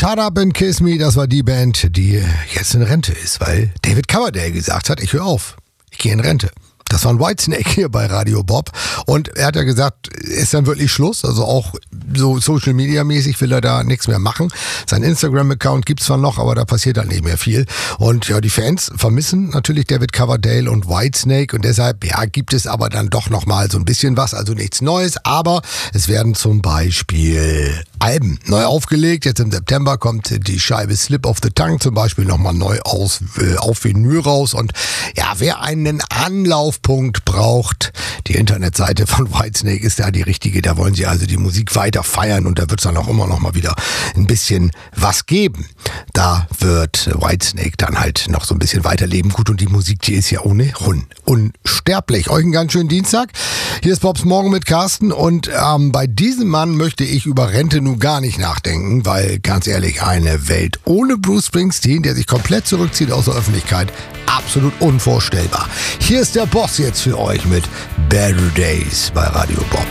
Shut Up and Kiss Me, das war die Band, die jetzt in Rente ist, weil David Coverdale gesagt hat, ich höre auf, ich gehe in Rente. Das war ein Whitesnake hier bei Radio Bob. Und er hat ja gesagt, ist dann wirklich Schluss. Also auch so Social Media mäßig will er da nichts mehr machen. Sein Instagram-Account gibt's zwar noch, aber da passiert dann nicht mehr viel. Und ja, die Fans vermissen natürlich David Coverdale und Whitesnake. Und deshalb, ja, gibt es aber dann doch nochmal so ein bisschen was. Also nichts Neues. Aber es werden zum Beispiel Alben neu aufgelegt. Jetzt im September kommt die Scheibe Slip of the Tongue zum Beispiel nochmal neu auf Vinyl raus. Und ja, wer einen Anlaufpunkt braucht, die Internetseite von Whitesnake ist da die richtige. Da wollen sie also die Musik weiter feiern und da wird es dann auch immer noch mal wieder ein bisschen was geben. Da wird Whitesnake dann halt noch so ein bisschen weiterleben. Gut, und die Musik, die ist ja ohnehin unsterblich. Euch einen ganz schönen Dienstag. Hier ist Bobs Morgen mit Carsten und bei diesem Mann möchte ich über Rente nun gar nicht nachdenken, weil ganz ehrlich, eine Welt ohne Bruce Springsteen, der sich komplett zurückzieht aus der Öffentlichkeit, absolut unvorstellbar. Hier ist der Boss jetzt für euch mit Better Days bei Radio Bob.